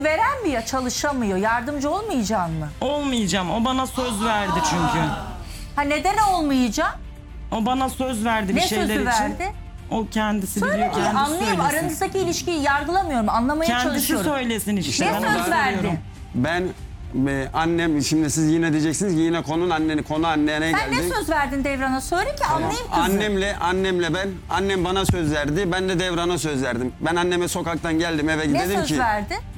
Veren mi ya, çalışamıyor? Yardımcı olmayacaksın mı? Olmayacağım. O bana söz verdi çünkü. Ha, neden olmayacak? O bana söz verdi bir Ne şeyler sözü için. verdi? O kendisi Söyle biliyor, ki kendisi anlayayım, söylesin. aranızdaki ilişkiyi yargılamıyorum, anlamaya Kendisi çalışıyorum. söylesin işte. Ne Ben söz onu verdi? soruyorum. Ben annem, şimdi siz yine diyeceksiniz ki yine konu annene Sen geldi. ne söz verdin Devran'a? Söyle ki anlayayım kızım. Annemle annem bana söz verdi. Ben de Devran'a söz verdim. Ben anneme sokaktan geldim eve Ne dedim söz ki verdi?